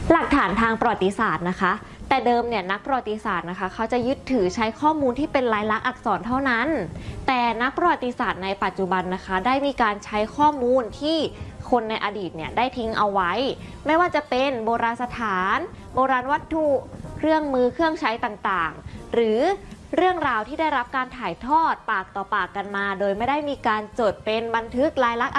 หลักฐานทางประวัติศาสตร์นะคะแต่เดิมเนี่ยนักประวัติศาสตร์นะคะเขาจะยึดถือใช้ข้อมูลที่เป็นลายลักษณ์อักษรเท่านั้นแต่นักประวัติศาสตร์ในปัจจุบันนะคะได้มีการใช้ข้อมูลที่คนในอดีตเนี่ยได้ทิ้งเอาไว้ไม่ว่าจะเป็นโบราณสถานโบราณวัตถุเครื่องมือเครื่องใช้ต่างๆหรือเรื่องราวที่ได้รับการถ่ายทอดปากต่อปากกันมาโดยไม่ได้มีการจดเป็นบันทึกลายลักษณ์